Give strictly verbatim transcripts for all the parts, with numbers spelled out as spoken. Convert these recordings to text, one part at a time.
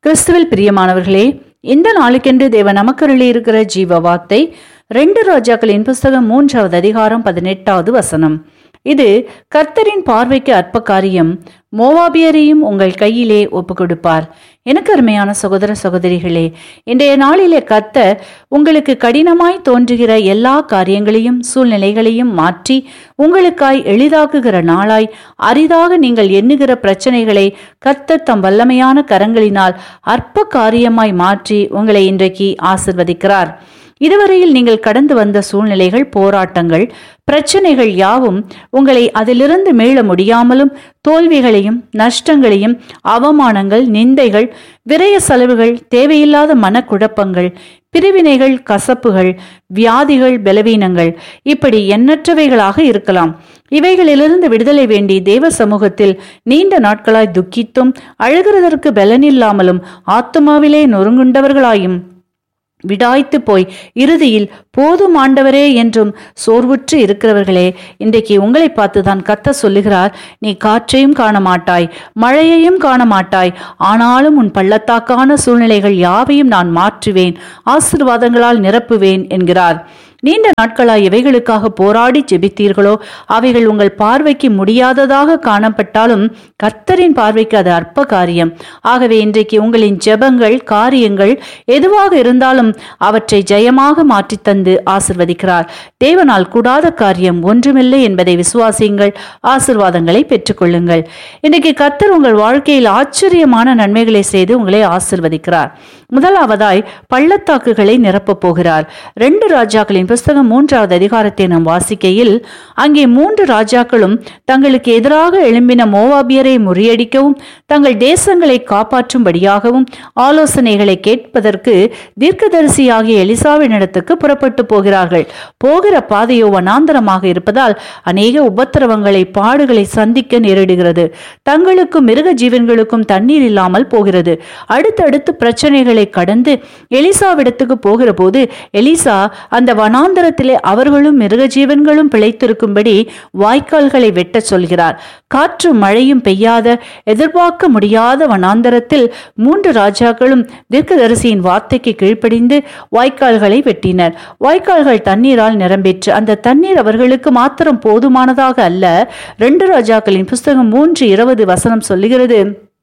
கிறிஸ்துவில் பிரியமானவர்களே, இந்த நாளுக்கென்று தேவன் நமக்கருளி இருக்கிற ஜீவ வார்த்தை ரெண்டு ராஜாக்களின் புஸ்தகம் மூன்றாவது அதிகாரம் பதினெட்டாவது வசனம். இது கர்த்தரின் பார்வைக்கு அற்ப காரியம், மோவாபியரையும் உங்கள் கையிலே ஒப்பு கொடுப்பார். எனக்கு அருமையான சகோதர சகோதரிகளே, இன்றைய நாளிலே கர்த்தர் உங்களுக்கு கடினமாய் தோன்றுகிற எல்லா காரியங்களையும் சூழ்நிலைகளையும் மாற்றி உங்களுக்காய் எளிதாக்குகிற நாளாய், அரிதாக நீங்கள் எண்ணுகிற பிரச்சனைகளை கர்த்தர் தம் வல்லமையான கரங்களினால் அற்ப காரியமாய் மாற்றி உங்களை இன்றைக்கு ஆசிர்வதிக்கிறார். இதுவரையில் நீங்கள் கடந்து வந்த சூழ்நிலைகள், போராட்டங்கள், பிரச்சனைகள் யாவும் உங்களை அதிலிருந்து மீள முடியாமலும் தோல்விகளையும் நஷ்டங்களையும் அவமானங்கள், நிந்தைகள், விரய செலவுகள், தேவையில்லாத மனக்குழப்பங்கள், பிரிவினைகள், கசப்புகள், வியாதிகள், பலவீனங்கள், இப்படி எண்ணற்றவைகளாக இருக்கலாம். இவைகளிலிருந்து விடுதலை வேண்டி தேவ சமூகத்தில் நீண்ட நாட்களாய் துக்கித்தும் அழுகிறதற்கு பலனில்லாமலும் ஆத்துமாவிலே நொறுங்குண்டவர்களாயும் விடாய்த்து போய் இறுதியில் போதும் ஆண்டவரே என்றும் சோர்வுற்று இருக்கிறவர்களே, இன்றைக்கு உங்களை பார்த்துதான் கர்த்தர் சொல்லுகிறார், நீ காற்றையும் காண மாட்டாய், மழையையும் காண மாட்டாய், ஆனாலும் உன் பள்ளத்தாக்கான சூழ்நிலைகள் யாவையும் நான் மாற்றுவேன், ஆசீர்வாதங்களால் நிரப்புவேன் என்கிறார். நீண்ட நாட்களாய் எவைகளுக்காக போராடி ஜெபித்தீர்களோ அவைகள் உங்கள் பார்வைக்கு முடியாததாக காணப்பட்டாலும் கர்த்தரின் பார்வைக்கு அது அற்ப காரியம். ஆகவே இன்றைக்கு உங்களின் ஜெபங்கள், காரியங்கள் எதுவாக இருந்தாலும் அவற்றை ஜெயமாக மாற்றி தந்து ஆசிர்வதிக்கிறார். தேவனால் கூடாத காரியம் ஒன்றுமில்லை என்பதை விசுவாசியுங்கள், ஆசிர்வாதங்களை பெற்றுக்கொள்ளுங்கள். இன்றைக்கு கர்த்தர் உங்கள் வாழ்க்கையில் ஆச்சரியமான நன்மைகளை செய்து உங்களை ஆசிர்வதிக்கிறார். முதலாவதாய் பள்ளத்தாக்குகளை நிரப்பப் போகிறார். ரெண்டு ராஜாக்களின் புஸ்தகம் மூன்றாவது அதிகாரத்தை நாம் வாசிக்கையில், அங்கே மூன்று ராஜாக்களும் தங்களுக்கு எதிராக எழும்பின மோவாபியரை முறியடிக்கவும் தங்கள் தேசங்களை காப்பாற்றும்படியாகவும் ஆலோசனைகளை கேட்பதற்கு தீர்க்கதரிசியாகிய எலிசாவினிடத்துக்கு புறப்பட்டு போகிறார்கள். போகிற பாதையோ வனாந்தரமாக இருப்பதால் அநேக உபத்திரவங்களை, பாடுகளை சந்திக்க நேரிடுகிறது. தங்களுக்கும் மிருக ஜீவன்களுக்கும் தண்ணீர் இல்லாமல் போகிறது. அடுத்தடுத்து பிரச்சனைகளை கடந்து எலிசாவிடத்துக்கு போகிற போது எலிசா அந்த வனாந்தரத்திலே அவர்களும் மிருக ஜீவன்களும் பிழைத்திருக்கும்படி வாய்க்கால்களை வெட்ட சொல்கிறார். காற்றும் மழையும் பெய்யாத, எதிர்பார்க்க முடியாத வனாந்தரத்தில் மூன்று ராஜாக்களும் தீர்க்கதரிசியின் வார்த்தைக்கு கீழ்ப்படிந்து வாய்க்கால்களை வெட்டினர். வாய்க்கால்கள் தண்ணீரால் நிரம்பிற்று. அந்த தண்ணீர் அவர்களுக்கு மாத்திரம் போதுமானதாக அல்ல. ரெண்டு ராஜாக்களின் புஸ்தகம் மூன்று இருபது வசனம் சொல்லுகிறது,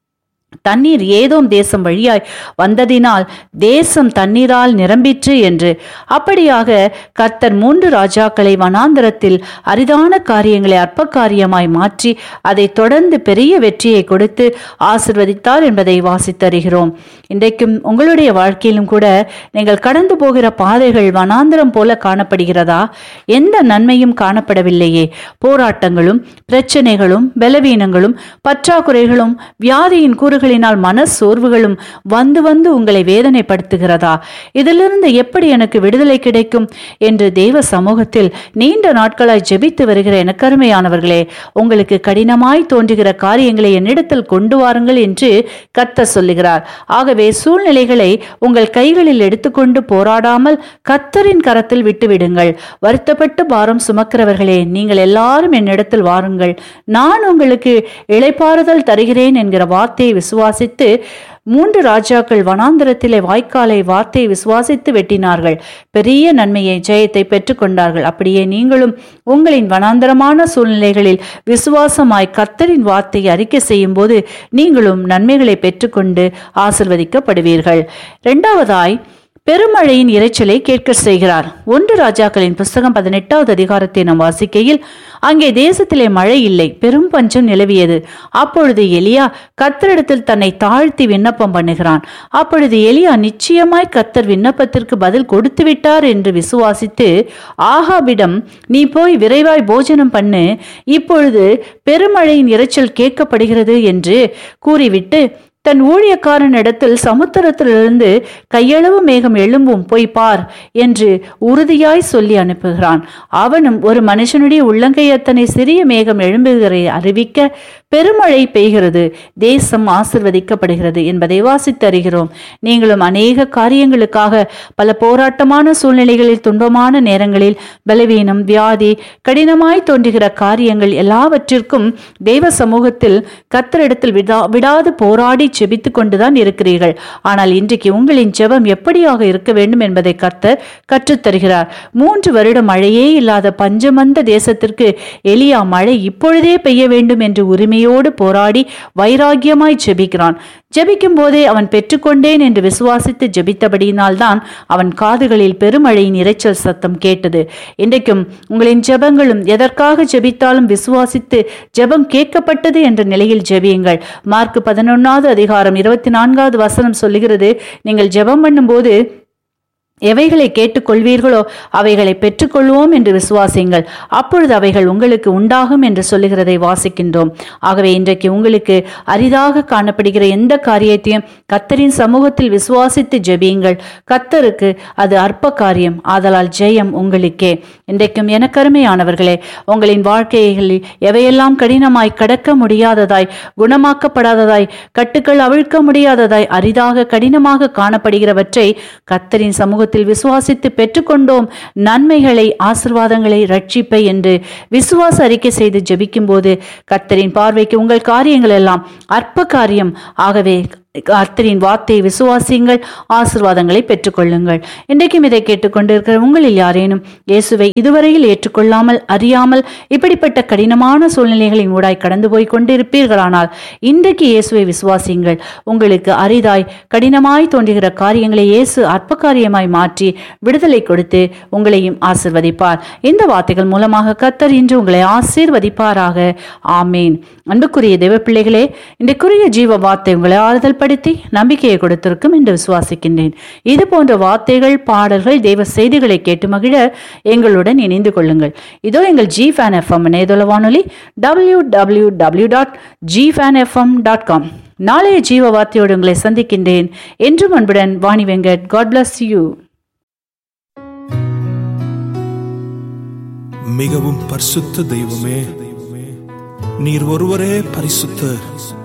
தண்ணீர் ஏதோம் தேசம் வழியாய் வந்ததினால் தேசம் தண்ணீரால் நிரம்பிற்று என்று. அப்படியாக கர்த்தர் மூன்று ராஜாக்களை வனாந்தரத்தில் அரிதான காரியங்களை அற்ப காரியமாய் மாற்றி அதை தொடர்ந்து பெரிய வெற்றியை கொடுத்து ஆசிர்வதித்தார் என்பதை வாசித்தருகிறோம். இன்றைக்கும் உங்களுடைய வாழ்க்கையிலும் கூட நீங்கள் கடந்து போகிற பாதைகள் வனாந்தரம் போல காணப்படுகிறதா? எந்த நன்மையும் காணப்படவில்லையே. போராட்டங்களும் பிரச்சனைகளும் பலவீனங்களும் பற்றாக்குறைகளும் வியாதியின் கூறுகள் மன சோர்வுகளும் வந்து வந்து உங்களை வேதனைப்படுத்துகிறதா? இதிலிருந்து எப்படி எனக்கு விடுதலை கிடைக்கும் என்று தேவ சமூகத்தில் நீண்ட நாட்களாய் ஜெபித்து வருகிற எனக்கருமையானவர்களே, உங்களுக்கு கடினமாய் தோன்றுகிற காரியங்களை என்னிடத்தில் கொண்டு வாருங்கள் என்று கர்த்தர் சொல்லுகிறார். ஆகவே சூழ்நிலைகளை உங்கள் கைகளில் எடுத்துக்கொண்டு போராடாமல் கர்த்தரின் கரத்தில் விட்டுவிடுங்கள். வருத்தப்பட்டு பாரம் சுமக்கிறவர்களே, நீங்கள் எல்லாரும் என்னிடத்தில் வாருங்கள், நான் உங்களுக்கு இளைப்பாறுதல் தருகிறேன் என்கிற வார்த்தையை விசுவாசித்து மூன்று ராஜாக்கள் வனாந்தரத்திலே வாய்க்காலை வார்த்தையை விசுவாசித்து வெட்டினார்கள். பெரிய நன்மையை, ஜெயத்தை பெற்றுக் கொண்டார்கள். அப்படியே நீங்களும் உங்களின் வனாந்தரமான சூழ்நிலைகளில் விசுவாசமாய் கர்த்தரின் வார்த்தையை அறிக்கை செய்யும் போது நீங்களும் நன்மைகளை பெற்றுக்கொண்டு ஆசிர்வதிக்கப்படுவீர்கள். இரண்டாவதாய் பெருமழையின் இரைச்சலை கேட்க செய்கிறார். ஒன்று ராஜாக்களின் புஸ்தகம் பதினெட்டாவது அதிகாரத்தை நாம் வாசிக்கையில், அங்கே தேசத்திலே மழை இல்லை, பெரும் பஞ்சம் நிலவியது. அப்பொழுது எலியா கர்த்தரிடத்தில் தன்னை தாழ்த்தி விண்ணப்பம் பண்ணுகிறான். அப்பொழுது எலியா நிச்சயமாய் கர்த்தர் விண்ணப்பத்திற்கு பதில் கொடுத்து விட்டார் என்று விசுவாசித்து ஆகாபிடம், நீ போய் விரைவாய் போஜனம் பண்ணு, இப்பொழுது பெருமழையின் இரைச்சல் கேட்கப்படுகிறது என்று கூறிவிட்டு தன் ஊழியக்காரன் இடத்தில் சமுத்திரத்திலிருந்து கையளவு மேகம் எழும்பும், போய் பார் என்று உறுதியாய் சொல்லி அனுப்புகிறான். அவனும் ஒரு மனுஷனுடைய உள்ளங்கை அத்தனை சிறிய மேகம் எழும்புகிறதை அறிவிக்க பெருமழை பெய்கிறது, தேசம் ஆசிர்வதிக்கப்படுகிறது என்பதை வாசித்து அறிகிறோம். நீங்களும் அநேக காரியங்களுக்காக பல போராட்டமான சூழ்நிலைகளில், துன்பமான நேரங்களில், பலவீனம், வியாதி, கடினமாய் தோன்றுகிற காரியங்கள் எல்லாவற்றிற்கும் தெய்வ சமூகத்தில் கர்த்தரிடத்தில் விடா விடாது போராடி செபித்து கொண்டுதான் இருக்கிறீர்கள். ஆனால் இன்றைக்கு உங்களின் ஜெபம் எப்படியாக இருக்க வேண்டும் என்பதை கர்த்தர் கற்றுத்தருகிறார். மூன்று வருடம் மழையே இல்லாத பஞ்சமந்த தேசத்திற்கு எலியா மழை இப்பொழுதே பெய்ய வேண்டும் என்று உரிமையோடு போராடி வைராகியமாய் ஜெபிக்கிறான். ஜெபிக்கும் போதே அவன் பெற்றுக்கொண்டேன் என்று விசுவாசித்து ஜெபித்தபடியினால்தான் அவன் காதுகளில் பெருமழையின் இரைச்சல் சத்தம் கேட்டது. இன்றைக்கும் உங்களின் ஜெபங்களும் எதற்காக ஜெபித்தாலும் விசுவாசித்து ஜெபம் கேட்கப்பட்டது என்ற நிலையில் ஜெபியுங்கள். மார்க் பதினொன்னாவது அதிகாரம் இருபத்தி நான்காவது வசனம் சொல்லுகிறது, நீங்கள் ஜெபம் பண்ணும் போது எவைகளை கேட்டுக்கொள்வீர்களோ அவைகளை பெற்றுக்கொள்வோம் என்று விசுவாசிங்கள், அப்பொழுது அவைகள் உங்களுக்கு உண்டாகும் என்று சொல்லுகிறதை வாசிக்கின்றோம். ஆகவே இன்றைக்கு உங்களுக்கு அரிதாக காணப்படுகிற எந்த காரியத்தையும் கர்த்தரின் சமூகத்தில் விசுவாசித்து ஜெபியுங்கள். கர்த்தருக்கு அது அற்ப காரியம், ஆதலால் ஜெயம் உங்களுக்கே. இன்றைக்கும் எனக்கருமையானவர்களே, உங்களின் வாழ்க்கைகளில் எவையெல்லாம் கடினமாய் கடக்க முடியாததாய், குணமாக்கப்படாததாய், கட்டுக்கள் அவிழ்க்க முடியாததாய், அரிதாக கடினமாக காணப்படுகிறவற்றை கர்த்தரின் சமூகத்தில் விசுவாசித்து பெற்றுக்கொண்டோம். நன்மைகளை, ஆசீர்வாதங்களை, ரட்சிப்பை என்று விசுவாச அறிக்கை செய்து ஜெபிக்கும் போது கர்த்தரின் பார்வைக்கு உங்கள் காரியங்கள் எல்லாம் அற்ப காரியம். ஆகவே கர்த்தரின் வார்த்தையை விசுவாசியுங்கள், ஆசீர்வாதங்களை பெற்றுக்கொள்ளுங்கள். இன்றைக்கும் இதை கேட்டுக்கொண்டிருக்கிற உங்களில் யாரேனும் இயேசுவை இதுவரையில் ஏற்றுக்கொள்ளாமல், அறியாமல் இப்படிப்பட்ட கடினமான சூழ்நிலைகளின் ஊடாய் கடந்து போய் கொண்டிருப்பீர்களானால் இன்றைக்கு இயேசுவை விசுவாசியுங்கள். உங்களுக்கு அரிதாய் கடினமாய் தோன்றுகிற காரியங்களை இயேசு அற்ப காரியமாய் மாற்றி விடுதலை கொடுத்து உங்களையும் ஆசீர்வதிப்பார். இந்த வார்த்தைகள் மூலமாக கர்த்தர் இன்று உங்களை ஆசீர்வதிப்பாராக. ஆமேன். அன்புக்குரிய தேவ பிள்ளைகளே, இன்றைக்குரிய ஜீவ வார்த்தை உங்களை ஆறுதல் படுத்தி நம்பிக்கையை கொடுத்திருக்கும் என்று விசுவாசிக்கின்றேன். இது போன்ற வார்த்தைகள், பாடல்கள், தேவ செய்திகளை கேட்டு மகிழ எங்களுடன் இணைந்து கொள்ளுங்கள். இதோ எங்கள் ஜி ஃபேன் எஃப்எம் இணையதள வானொலி W W W dot G fan FM dot com. நாளைய ஜீவ வார்த்தையோடு உங்களை சந்திக்கின்றேன். என்றும் அன்புடன் Vani Venkat. God bless you. மிகவும் பரிசுத்த தெய்வமே, நீர் ஒருவரே பரிசுத்தர்.